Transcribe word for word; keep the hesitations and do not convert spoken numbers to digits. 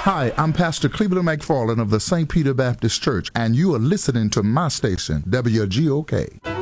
Hi, I'm Pastor Cleveland McFarland of the Saint Peter Baptist Church, and you are listening to my station, W G O K.